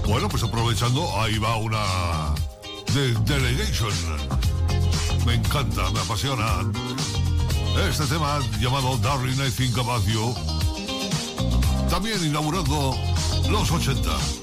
Bueno, pues aprovechando, ahí va una de Delegation. Me encanta, me apasiona. Este tema llamado Darling I Think About You, también inaugurando los 80.